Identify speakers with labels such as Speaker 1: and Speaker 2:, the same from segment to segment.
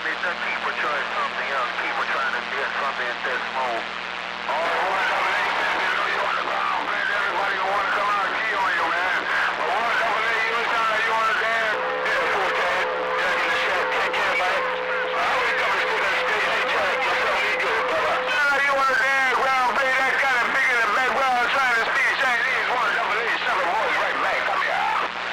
Speaker 1: It's a keeper trying something else. Keeper trying to get something in this move. Oh, what up, man? You know you on the ground, man. Everybody gonna want to come out and key on you, man. But what up, man? You was down there, you on the damn. Yeah, full time. Yeah, in the shop. Take care, man. I always come and sit on the stage. Hey, Jack, you feel me good, brother. Yeah, you on the damn ground, baby. That kind of big in the background trying to speak Chinese. One double A, 7 boys right back. Come here.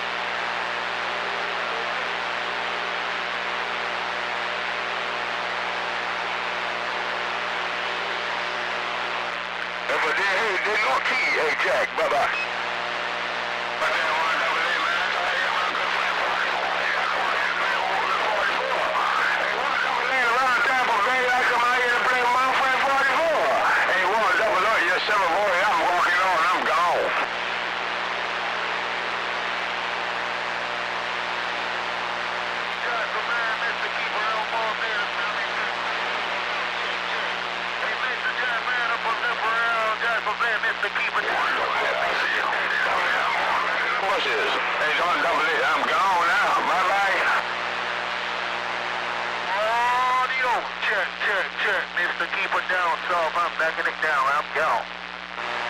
Speaker 1: But they no key, hey Jack, bye-bye. But then one double A, man, I told you I'm a good friend for you. Hey, I come out here and play over the 44. Hey, one double A around Tampa Bay, I come out here and play with my friend 44. Hey, one double A, you're 7 boy, I'm walking on, I'm gone. Jack, the man, Mr. Keeper, Elmore, man, hey, Mr. Jack, man, up on Zipper, Jack, man, Mr. Keeper. What's this? Hey, don't double it. I'm gone now. Bye-bye. Audio. Check. Mr. Keeper down, so I'm backing it down. I'm gone.